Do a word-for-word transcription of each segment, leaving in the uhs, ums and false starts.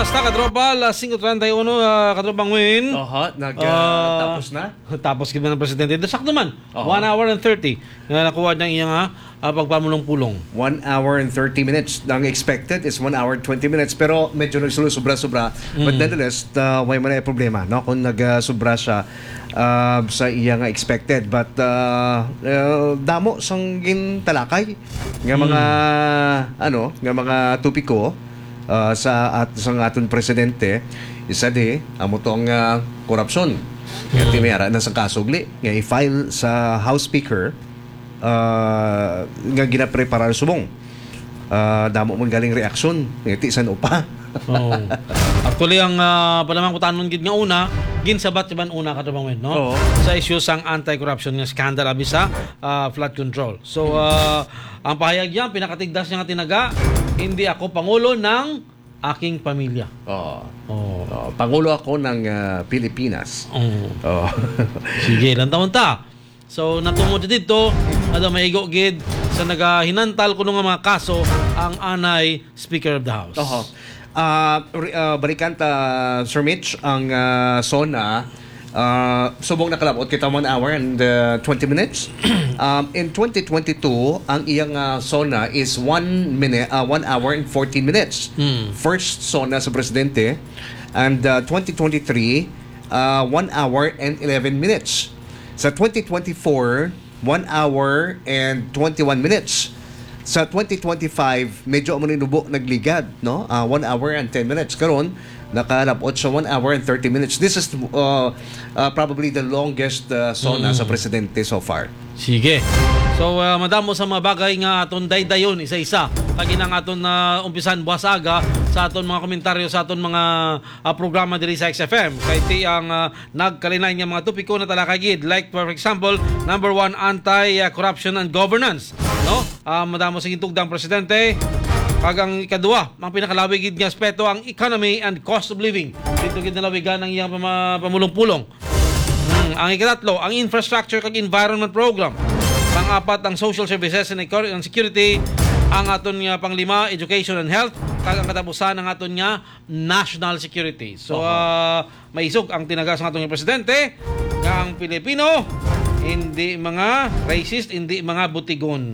oras na katropa, alas singko treinta y uno, uh, katropang win. Oho, nag, uh, Ah, tapos na? Tapos kita ng presidente. Sakto man, Oho. one hour and thirty na nakuha ng iyang uh, pagpamulong-pulong. one hour and thirty minutes. Ang expected is one hour and twenty minutes. Pero medyo nagsulo-sobra-sobra. But nonetheless, uh, may man problema no? Kung nag-sobra siya uh, sa iyang expected. But uh, uh, damo sang gintalakay nga mga ano, nga mga tupiko uh, sa at sa aton presidente isa di amo tong uh, korupsyon. Nga timera na sa kasugli nga i-file sa House Speaker uh, nga ginapreparar subong. Uh, damo mong galing reaksyon ngiti san upa. Oh. Actually ang uh, palamang kutanon gid nga una ginsabat iban una katubang men no Oo. sa issue sang anti-corruption nga scandal abi sa uh, flood control. So uh, ang pahayag niya pinakatigdas niya nga tinaga, hindi ako pangulo ng aking pamilya. Oh. Oh. Oh, pangulo ako ng uh, Pilipinas. Oh. Oh. Sige, lang taon ta. So natungod dito ada maigo gid sa nagahinantal kuno nga mga kaso ang anay Speaker of the House. Oho. Uh, uh, balikan ta Sir Mitch ang uh, SONA uh, subong nakalabot kita one hour and uh, twenty minutes. um, in twenty twenty-two ang iyang uh, SONA is one minute uh, one hour and fourteen minutes. Hmm. First SONA sa presidente, and uh, twenty twenty-three uh, one hour and eleven minutes. Sa twenty twenty-four one hour and twenty-one minutes. Sa twenty twenty-five, medyo mo ninubo nagligad, no? Uh, one hour and ten minutes. Karon nakalabot sa one hour and thirty minutes. This is uh, uh, probably the longest uh, SONA mm. sa presidente so far. Sige. So, uh, madamo sa mga bagay nga aton daydayon isa-isa. Kagi nang aton na uh, umpisan buwas aga sa aton mga komentaryo sa aton mga uh, programa diri sa X F M. Kay ti ang uh, nagkalinay nga mga topiko na talakagid. Like for example, number one, anti-corruption and governance. No? Uh, madamo sa gintugdang presidente. Kag ang ikadua, ang pinakalawig gid nga aspeto ang economy and cost of living. Dito gid nalawigan ang iyang pamulong-pulong. Hmm, ang ikatatlo, ang infrastructure kag environment program. Pang-apat, ang social services and security. Ang aton nga panglima, education and health. Kag ang katapusan ang aton nga national security. So uh, maisog ang tinagas ng aton nga presidente nga ang Pilipino hindi mga racist, hindi mga butigon.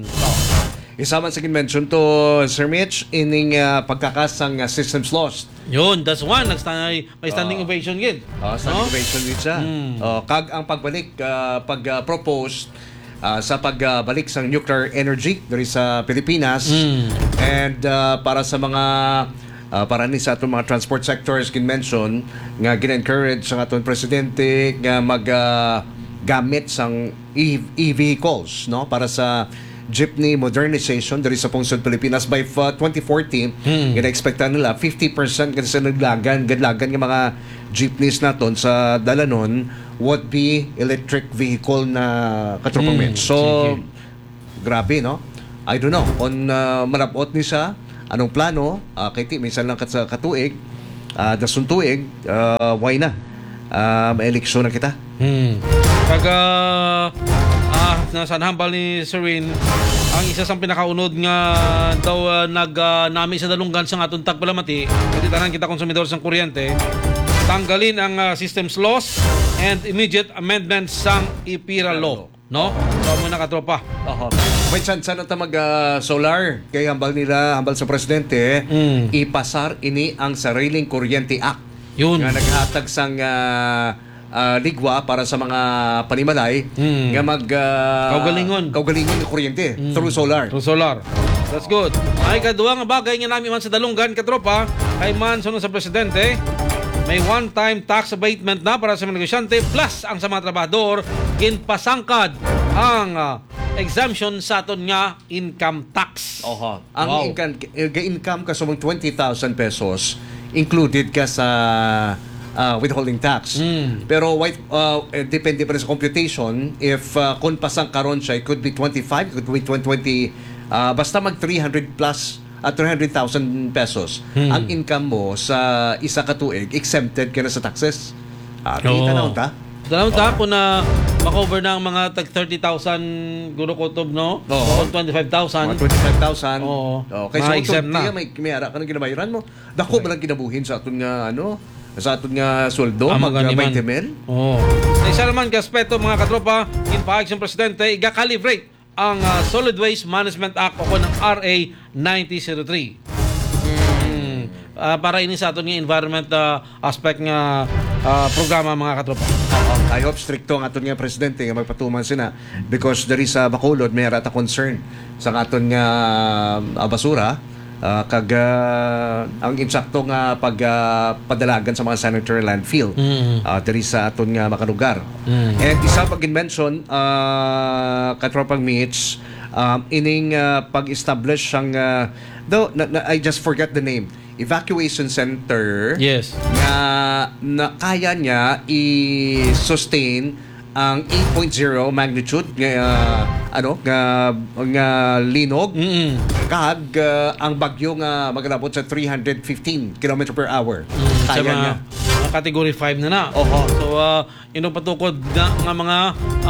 Isa man sa mention to Sir Mitch ining uh, pagkakasang uh, systems lost. Yun, that's one. Nagstand, may standing uh, ovation gid. Uh, standing no? ovation gid siya. Mm. Uh, kag ang pagbalik, uh, pag-propose uh, sa pagbalik uh, sa nuclear energy diri sa Pilipinas. Mm. And uh, para sa mga uh, para ni sa atong mga transport sectors kin mention nga gin-encourage sa atong presidente nga mag uh, gamit sang e-vehicles no para sa jeepney modernization diri sa Pungsod Pilipinas by uh, twenty forty. Hmm. Gina-expectan nila fifty percent kasi sa naglagan, gadlagan ng mga jeepneys naton sa dalanon would be electric vehicle na katropang hmm. So, sige. Grabe, no? I don't know. On uh, malabot ni siya, anong plano? Uh, kay ti, minsan lang kat sa katuig, uh, dasun tuig, uh, why na? Uh, may eleksyon na kita. Hmm. Kaga ah, nasa hambal ni Serene, ang isa sa pinakaunod nga daw uh, nag uh, nami sa dalunggan sa atong tagpalamati, kasi tanan kita konsumidor sa kuryente, tanggalin ang uh, systems loss and immediate amendments sang I P I R A law, no? So mo na katropa. Oho. May chance na ta mag uh, solar kay hambal nila, hambal sa presidente, mm. ipasar ini ang Sariling Kuryente Act. Yun. Nga naghatag sang uh, uh, ligwa para sa mga panimalay mm. nga mag uh, kaugalingon kaugalingon ng kuryente mm. through solar. Through solar. That's good. Ay kaduwa nga bagay nga namin man sa dalunggan katropa kay man sunod sa presidente. May one-time tax abatement na para sa mga negosyante plus ang sa mga trabahador ginpasangkad ang uh, exemption sa aton nga income tax. Oho. Ang wow. income, income ka sumang twenty thousand pesos included ka sa uh, withholding tax. Mm. Pero white, uh, depende pa rin sa computation. If uh, kung pasang karon siya, it could be twenty-five, it could be twenty, uh, basta mag three hundred plus at uh, three hundred thousand pesos. Hmm. Ang income mo sa isa ka tuig, exempted ka na sa taxes. Ah, kita oh. na ta. Tanaw ta kung na makover na ang mga tag thirty thousand guro kutob, no? Oo. O twenty-five thousand. Mga twenty-five thousand. Oo. Okay, Mga so exempt na. na. May, may ara ka ng ginabayaran mo. Dako ba lang kinabuhin sa aton nga, ano, sa aton nga sweldo, Amo mag gani man. twenty mil? Oo. Sa isa naman kaspeto mga katropa, inpaayag sa presidente, iga-calibrate ang ah, Solid Waste Management Act o kung ng R A ninety oh three. Mm. Ah, para ini sa aton nga environment ah, aspect nga ah, programa mga katropa. I hope stricto ang aton nga presidente nga magpatuman sina because there is a Bacolod may rata concern sa aton nga ah, basura. Uh, kag uh, ang insakto nga pag uh, padalagan sa mga sanitary landfill Mm. uh, diri sa aton nga makalugar. Mm. And isa pag mention uh, katropang Mitch um, ining uh, pag-establish ang uh, though na, na, I just forgot the name, evacuation center Yes. nga na kaya niya i-sustain ang eight point zero magnitude nga uh, ano nga nga linog Mm. kag uh, ang bagyo nga magalabot sa three hundred fifteen kilometer per hour. Mm. Sa Kaya mga, niya. mga category five na na. Oho. So, uh, inupatukod na nga mga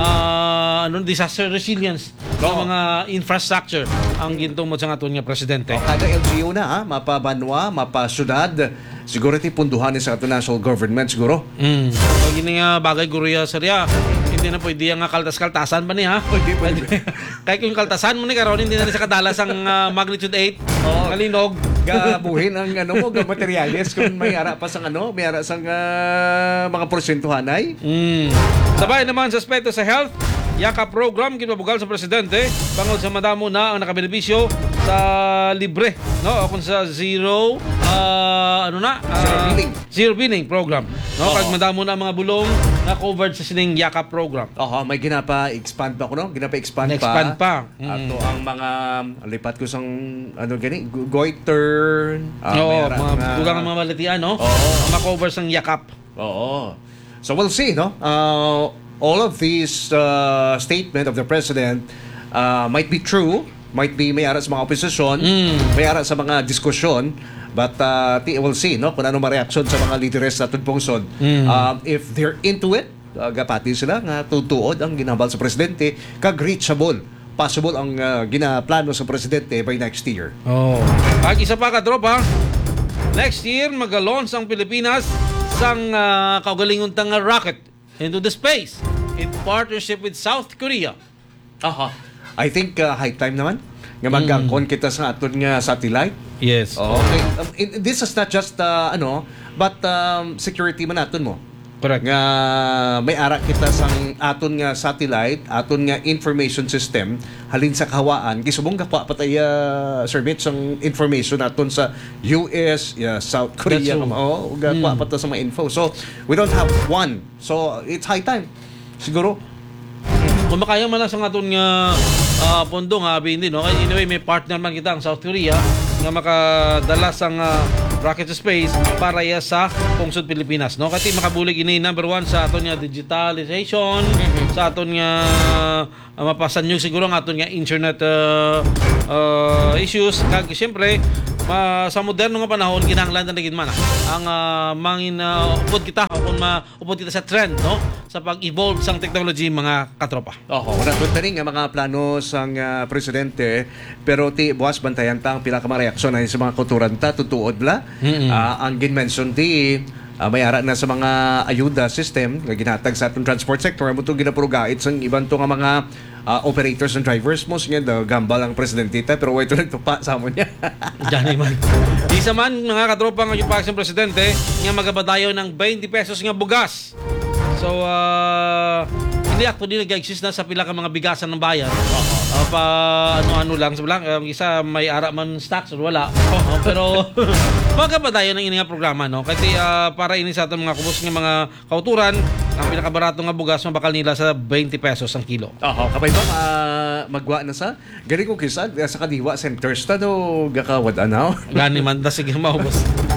ah, ano, disaster resilience ng Oo. mga infrastructure ang gintumod sa aton nga presidente. Kada L G U na ha, mapa banwa, mapa syudad, siguro ti punduhan ni sa aton national government siguro. Mm. So, gini nga bagay guruya sarya. Hindi na pwede nga kaltas-kaltasan pa niya, ha? Pwede, pwede. Kaya kung kaltasan mo ni karon hindi na rin sa kadalas ang ah, magnitude eight. Oo. Kalinog. Gabuhin ang ano mo, ga materials kung may ara pa sang ano, may ara sang ah, mga porsentuhanay. Mm. Sabay naman sa aspeto sa health, Yaka program kinabugal sa presidente bangod sa madamo na ang nakabenepisyo sa libre, no, o kung sa zero ah, ano na ah, Zero billing. zero billing program, no, Oo. kag madamo na mga bulong na covered sa sining Yaka program. Oho, may ginapa-expand pa ko, no? Ginapa-expand pa. Na-expand pa. Mm. Ato ang mga, lipat ko sang, ano gani, go- goiter. ah, may Oo, ara mga nga- kulang ang mga balitian, no? Oo. Ang ma-cover sang Yakap. Oo. So we'll see, no? Uh, all of these uh, statement of the president uh, might be true, might be may ara sa mga oposisyon, Mm. may ara sa mga diskusyon, but uh, ti- we'll see, no? Kung ano ma-reaction sa mga leaders sa pungsod. Mm. Um, if they're into it, uh, gapati sila nga tutuod ang ginambal sa presidente, kag reachable, possible ang uh, ginaplano sa presidente by next year. Oh. Pag isa pa ka tropa, next year mag-launch ang Pilipinas sang uh, kaugalingon tang nga rocket into the space in partnership with South Korea. Aha. I think uh, high time naman nga magkakon kita sa aton nga satellite. Yes. Okay. Um, in- this is not just uh, ano, but um, security man aton mo. Correct. Nga may ara kita sang aton nga satellite, aton nga information system halin sa kahawaan kisubong gapa patay uh, Sir Mitch ang information aton sa U S, yeah, South Korea. That's true. Oh, gapa Mm. pata sa mga info. So, we don't have one. So, it's high time. Siguro. Kung makaya man lang sa aton nga uh, pondo nga abi hindi, no. Kaya anyway may partner man kita ang South Korea nga makadala sang uh, rocket to space para ya sa pungsod Pilipinas, no. Kasi makabulig ini number one sa aton nga digitalization, sa aton nga uh, mapasan yung siguro ang aton nga internet uh, uh, issues kag syempre ma, sa moderno nga panahon kinahanglan na gid man ah, ang uh, mangin uh, upod kita o kung maupod kita sa trend, no, sa pag-evolve sang technology mga katropa. Oho, wala ko rin nga mga plano sang uh, presidente, pero ti buwas bantayan ta ang pila ka mga reaksyon ay sa mga kulturan ta tutuod bla. Mm-mm. Ah, ang gin-mention ti ah, may ara na sa mga ayuda system nga ginatag sa atong transport sector mo itong ginapurugait sa iban to nga mga ah, operators and drivers mo sige daw gambal ang presidentita pero way ito nagtupa sa mo niya. Diyan man. Isa man mga katropa nga yung paksang presidente nga magabadayo ng twenty pesos nga bugas. So uh, hindi actually nag-exist na sa pila ka mga bigasan ng bayan. Uh, pa ano-ano lang sa lang um, isa may ara man stocks or wala. Uh, pero magabadayo ng ini nga programa, no. Kasi uh, para ini sa atong mga kubos nga mga kauturan, ang pinakabarato nga bugas mabakal nila sa twenty pesos ang kilo. Oho, kapay ba ah, magwa na sa gani ko kisa ah, sa kadiwa centers ta do gakawad anaw. Gani man ta sige maubos.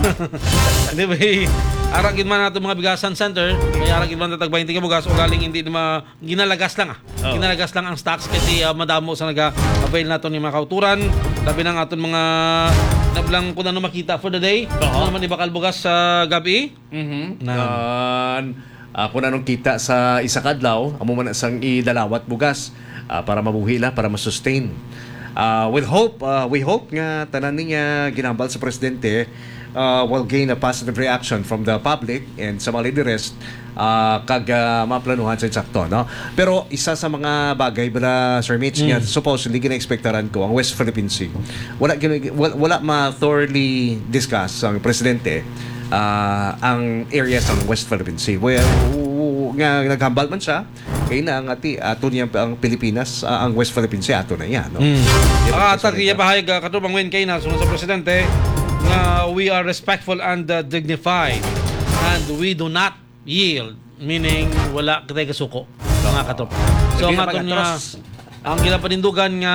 Anyway, aragin man nato mga bigasan center, may aragin man tatag twenty ka bugas o galing hindi ma ginalagas lang ah. Oh. Ginalagas lang ang stocks kasi uh, madamo sa naga-avail nato ni mga kauturan, labi ng aton mga nablang kung ano makita for the day. Oo. Ano naman ibakal bugas sa gabi? Mhm. Na- Uh, uh, kung anong kita sa isa kadlaw, amo man sang idalawat bugas uh, para mabuhi la, para ma-sustain. Uh, with hope, uh, we hope nga tanan niya ginambal sa presidente uh, will gain a positive reaction from the public and sa mga leaders uh, kag uh, maplanuhan sa insakto, no? Pero isa sa mga bagay bala Sir Mitch, mm. nga supposedly gina-expectaran ko ang West Philippine Sea. Wala wala, wala ma-thoroughly discuss ang presidente uh, ang areas ng West Philippine Sea. Well, nga naghambal man siya kay na ang ati ato niya ang Pilipinas, uh, ang West Philippine Sea ato na yan, no? Mm. Ah, tagiya bahayag uh, katubang wen kay na sunod sa presidente nga we are respectful and uh, dignified and we do not yield, meaning wala kitay kasuko mga katop. So ang aton nga ang ginapanindugan nga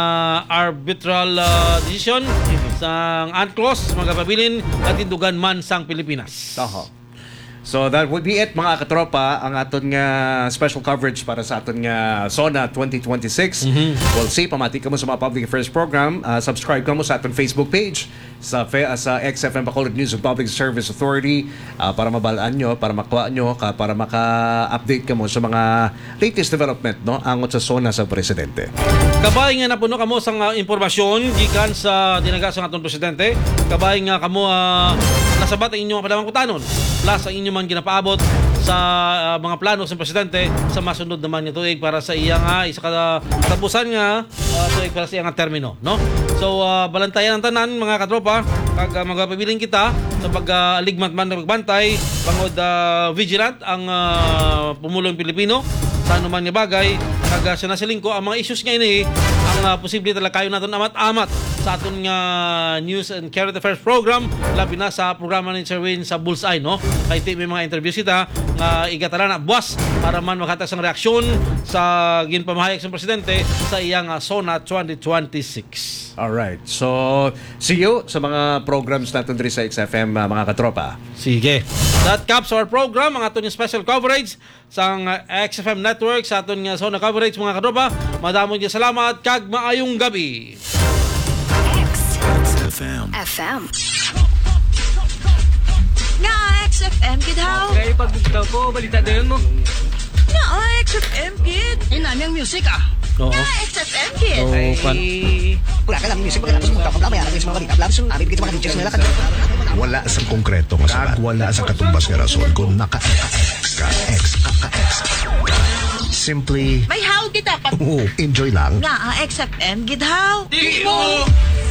arbitral uh, decision sang UNCLOS magapabilin at tindugan man sang Pilipinas. Aha. So that would be it mga katropa, ang aton nga special coverage para sa aton nga SONA twenty twenty-six. Mm-hmm. We'll see, pamati ka mo sa mga public affairs program, uh, subscribe ka mo sa aton Facebook page sa uh, sa X F M Bacolod News and Public Service Authority uh, para mabalaan nyo, para makuha nyo, ka, para maka-update ka mo sa mga latest development, no, angot sa SONA sa presidente. Kabay nga napuno kamo sang uh, impormasyon gikan sa dinaga sa aton presidente. Kabay nga kamo uh, nasabat ang inyong padamang kutanon. Plus ang inyong man ginapaabot sa uh, mga plano sa presidente sa masunod naman niya tuig para sa iyang uh, isa ka tapusan nga uh, tuig para sa iyang termino, no? So uh, balantayan ang tanan mga katropa kag uh, magpabiling kita sa pag-aligmat uh, man ng pagbantay bangod uh, vigilant ang uh, pumulong Pilipino sa anuman nga bagay kag uh, sinasiling ko ang mga issues nga ini ang uh, posible talaga kayo naton amat-amat sa aton nga news and current affairs program, labi na sa programa ni Sir Win sa Bullseye, no? Kay may mga interview sita nga igatala na buwas para man makatag sang reaksyon sa ginpamahayag sa presidente sa iyang uh, SONA twenty twenty-six. Alright. So, see you sa mga programs natin diri sa X F M, uh, mga katropa. Sige. That caps our program, ang aton yung special coverage sa uh, X F M Network, sa aton nga SONA coverage, mga katropa. Madamon niya salamat, kag maayong gabi. F M. F M. Nga X F M, kid how? Kaya pagbugtaw ko, balita din mo. Nga X F M, kid. Eh, nami ang music ah. Oo. Nga X F M, kid. So, pan- Wala ka lang music, wala ka lang music. Wala ka lang music, wala ka lang music. Wala ka lang music. Wala sa konkreto nga sabat. Wala sa katumbas nga rason kung naka-X ka, X, kaka-X. Simply, May how kita pa. oh, enjoy lang. Nga X F M, kid how? Di mo!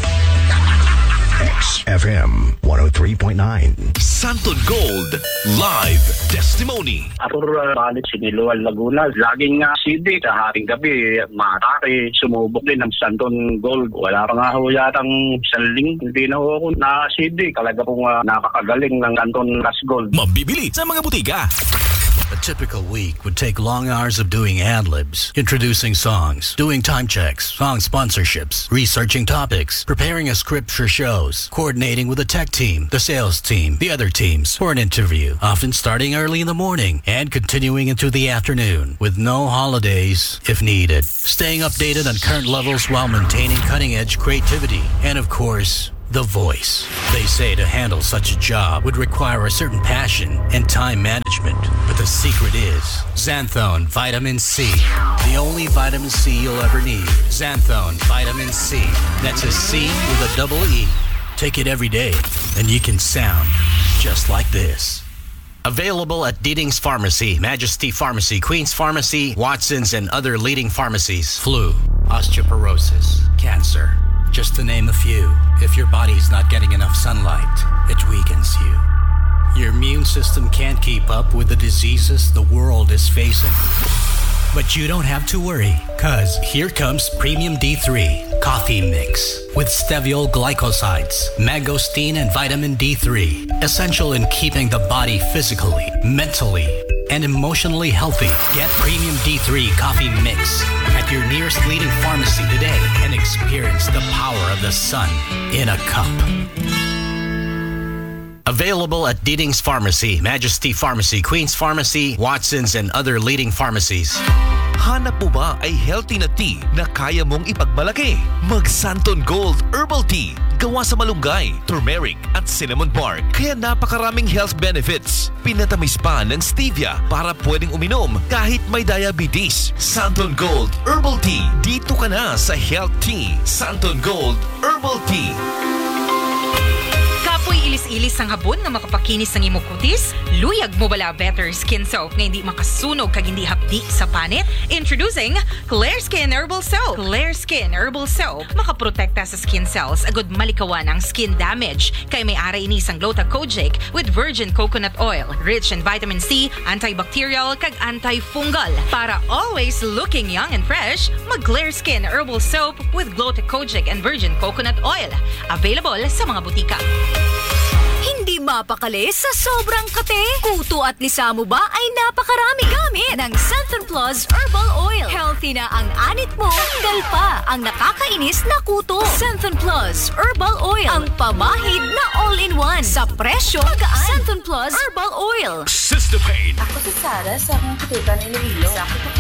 X F M one oh three point nine. Santon Gold Live Testimony. Ator uh, balik siniluan Laguna. Laging nga C D sa haring gabi, matake, sumubok din ng Santon Gold. Wala pa nga ho yatang saling, hindi na ho ako na C D. Talaga pong uh, nakakagaling ng Santon Ras Gold. Mabibili sa mga butika. A typical week would take long hours of doing ad-libs, introducing songs, doing time checks, song sponsorships, researching topics, preparing a script for shows, coordinating with the tech team, the sales team, the other teams for an interview, often starting early in the morning and continuing into the afternoon with no holidays if needed. Staying updated on current levels while maintaining cutting-edge creativity and, of course, the voice. They say to handle such a job would require a certain passion and time management. But the secret is Xanthone Vitamin C. The only vitamin C you'll ever need. Xanthone Vitamin C. That's a C with a double E. Take it every day and you can sound just like this. Available at Deedings Pharmacy, Majesty Pharmacy, Queen's Pharmacy, Watson's, and other leading pharmacies. Flu, osteoporosis, cancer. Just to name a few. If your body's not getting enough sunlight, it weakens you. Your immune system can't keep up with the diseases the world is facing. But you don't have to worry, cause here comes Premium D three Coffee Mix with steviol glycosides, mangosteen, and vitamin D three. Essential in keeping the body physically, mentally, and emotionally healthy. Get Premium D three Coffee Mix at your nearest leading pharmacy today and experience the power of the sun in a cup. Available at Deedings Pharmacy, Majesty Pharmacy, Queen's Pharmacy, Watson's, and other leading pharmacies. Hanap mo ba ay healthy na tea na kaya mong ipagmalaki? Mag Santon Gold Herbal Tea. Gawa sa malunggay, turmeric at cinnamon bark, kaya napakaraming health benefits. Pinatamis pa ng stevia para pwedeng uminom kahit may diabetes. Santon Gold Herbal Tea. Dito ka na sa Health Tea. Santon Gold Herbal Tea. Kapoy ilis-ilis ang habon nga makapakinis ng imong kutis? Luyag mo bala better skin soap nga hindi makasunog kag hindi hapdi sa panit? Introducing Clear Skin Herbal Soap. Clear Skin Herbal Soap makaprotekta sa skin cells agud malikawan ang skin damage kay may ara ini sang Gluta-Kojic with virgin coconut oil, rich in vitamin C, antibacterial kag antifungal. Para always looking young and fresh, mag Clear Skin Herbal Soap with Gluta-Kojic and virgin coconut oil. Available sa mga butika. Hindi mapakali sa sobrang kate. Kuto at lisa mo ba ay napakarami gamit ng Centrum Plus Herbal Oil. Healthy na ang anit mo, tanggal pa ang nakakainis na kuto. Centrum Plus Herbal Oil, ang pamahid na all-in-one sa presyo magaan. Centrum Plus Herbal Oil. Sister Pain. Ako si Sarah sa mga kutipan ng Iloilo. Sa